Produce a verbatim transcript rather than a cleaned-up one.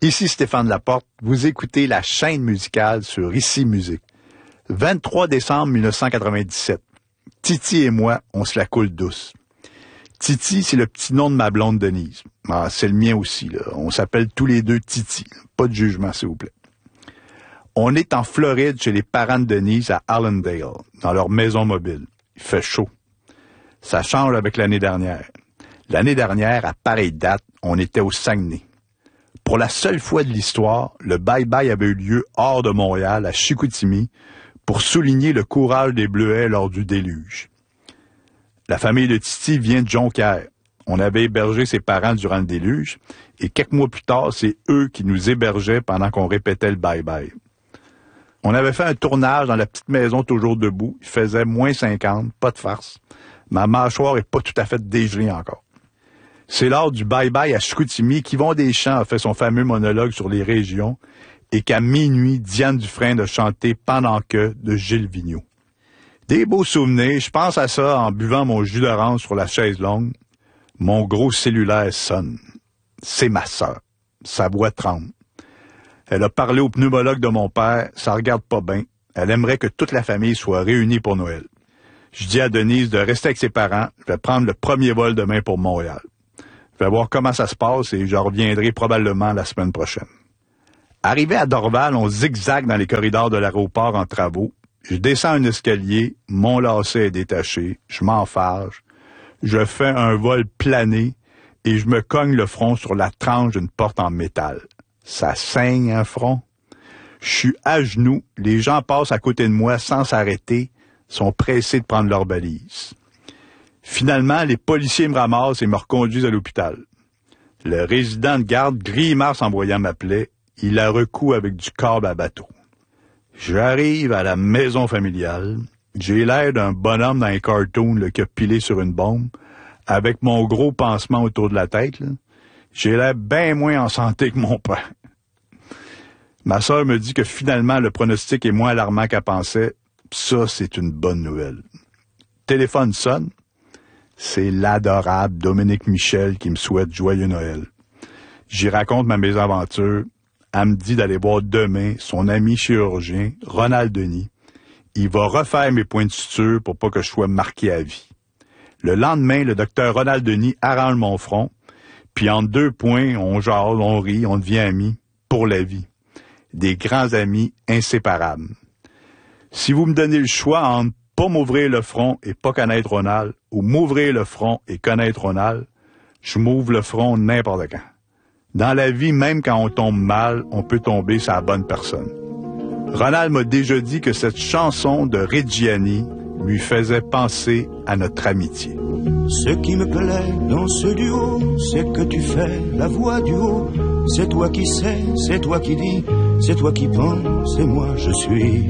Ici Stéphane Laporte, vous écoutez la chaîne musicale sur Ici Musique. vingt-trois décembre mille neuf cent quatre-vingt-dix-sept. Titi et moi, on se la coule douce. Titi, c'est le petit nom de ma blonde Denise. Ah, c'est le mien aussi, là. On s'appelle tous les deux Titi. Pas de jugement, s'il vous plaît. On est en Floride chez les parents de Denise à Allendale, dans leur maison mobile. Il fait chaud. Ça change avec l'année dernière. L'année dernière, à pareille date, on était au Saguenay. Pour la seule fois de l'histoire, le bye-bye avait eu lieu hors de Montréal, à Chicoutimi, pour souligner le courage des Bleuets lors du déluge. La famille de Titi vient de Jonquière. On avait hébergé ses parents durant le déluge, et quelques mois plus tard, c'est eux qui nous hébergeaient pendant qu'on répétait le bye-bye. On avait fait un tournage dans la petite maison toujours debout. Il faisait moins cinquante, pas de farce. Ma mâchoire est pas tout à fait dégelée encore. C'est lors du bye-bye à Chicoutimi qu'Yvon Deschamps a fait son fameux monologue sur les régions et qu'à minuit, Diane Dufresne a chanté « Pendant que » de Gilles Vigneault. Des beaux souvenirs, je pense à ça en buvant mon jus d'orange sur la chaise longue. Mon gros cellulaire sonne. C'est ma sœur. Sa voix tremble. Elle a parlé au pneumologue de mon père, ça regarde pas bien. Elle aimerait que toute la famille soit réunie pour Noël. Je dis à Denise de rester avec ses parents. Je vais prendre le premier vol demain pour Montréal. Je vais voir comment ça se passe et je reviendrai probablement la semaine prochaine. Arrivé à Dorval, on zigzague dans les corridors de l'aéroport en travaux. Je descends un escalier, mon lacet est détaché, je m'enfarge. Je fais un vol plané et je me cogne le front sur la tranche d'une porte en métal. Ça saigne un front. Je suis à genoux, les gens passent à côté de moi sans s'arrêter, sont pressés de prendre leurs balises. Finalement, les policiers me ramassent et me reconduisent à l'hôpital. Le résident de garde grimace en voyant ma plaie. Il la recoue avec du câble à bateau. J'arrive à la maison familiale. J'ai l'air d'un bonhomme dans un cartoon là, qui a pilé sur une bombe, avec mon gros pansement autour de la tête. Là. J'ai l'air bien moins en santé que mon père. Ma sœur me dit que finalement, le pronostic est moins alarmant qu'elle pensait. Ça, c'est une bonne nouvelle. Téléphone sonne. C'est l'adorable Dominique Michel qui me souhaite joyeux Noël. J'y raconte ma mésaventure. Elle me dit d'aller voir demain son ami chirurgien, Ronald Denis. Il va refaire mes points de suture pour pas que je sois marqué à vie. Le lendemain, le docteur Ronald Denis arrange mon front, puis en deux points, on jase, on rit, on devient amis pour la vie. Des grands amis inséparables. Si vous me donnez le choix entre pas m'ouvrir le front et pas connaître Ronald, ou m'ouvrir le front et connaître Ronald, je m'ouvre le front n'importe quand. Dans la vie, même quand on tombe mal, on peut tomber sur la bonne personne. Ronald m'a déjà dit que cette chanson de Reggiani lui faisait penser à notre amitié. Ce qui me plaît dans ce duo, c'est que tu fais la voix du haut. C'est toi qui sais, c'est toi qui dis, c'est toi qui penses, et moi je suis.